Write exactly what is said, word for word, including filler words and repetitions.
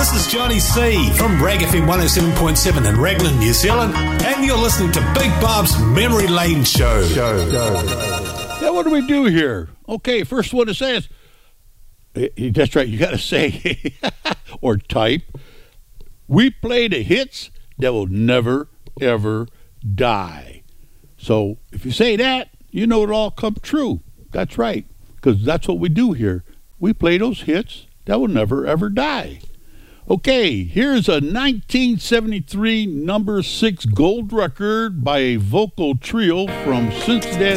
This is Johnny C. from Rag F M one oh seven point seven in Raglan, New Zealand, and you're listening to Big Bob's Memory Lane Show. Show. Now, what do we do here? Okay, first one it says, that's right, you got to say, or type, we play the hits that will never, ever die. So if you say that, you know it all come true. That's right, because that's what we do here. We play those hits that will never, ever die. Okay, here's a nineteen seventy-three number six gold record by a vocal trio from Cincinnati,